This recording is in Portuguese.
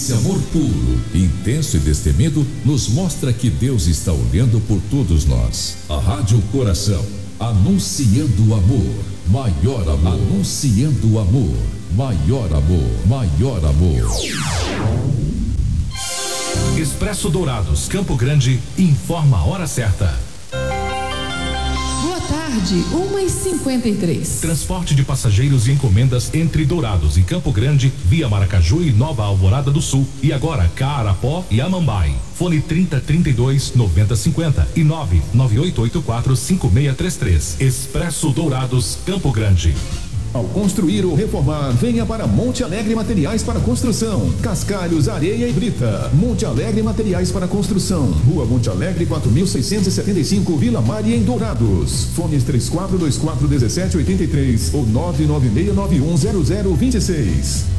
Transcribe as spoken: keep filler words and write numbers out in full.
Esse amor puro, intenso e destemido nos mostra que Deus está olhando por todos nós. A Rádio Coração, anunciando o amor, maior amor, anunciando o amor, maior amor, maior amor. Expresso Dourados, Campo Grande, informa a hora certa. Boa tarde, uma e cinquenta e três. Transporte de passageiros e encomendas entre Dourados e Campo Grande, via Maracaju e Nova Alvorada do Sul. E agora, Carapó e Amambai. Fone trinta, trinta e dois, noventa, cinquenta e nove nove oito oito quatro, cinco seis três três. Expresso Dourados, Campo Grande. Ao construir ou reformar, venha para Monte Alegre Materiais para Construção. Cascalhos, areia e brita. Monte Alegre Materiais para Construção. Rua Monte Alegre, quatro mil seiscentos e setenta e cinco, Vila Maria, em Dourados. Fones três quatro dois quatro um sete oito três ou nove nove seis nove um zero zero dois seis.